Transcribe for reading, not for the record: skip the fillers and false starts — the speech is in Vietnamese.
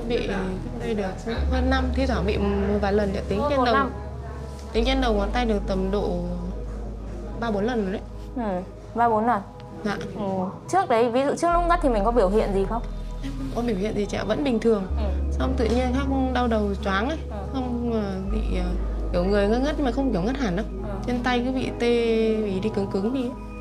bị đây được hơn năm, thi thoảng bị một vài lần để tính trên đầu. Tính trên đầu ngón tay được tầm độ 3-4 lần rồi đấy. 3-4 lần. Dạ. Trước đấy, ví dụ trước lúc ngất thì mình có biểu hiện gì không? Em không có biểu hiện gì, chị ạ, vẫn bình thường. Xong tự nhiên khác đau đầu choáng ấy, không bị kiểu người ngất mà không kiểu ngất hẳn đâu. Trên tay cứ bị tê, bị đi cứng cứng đi ấy.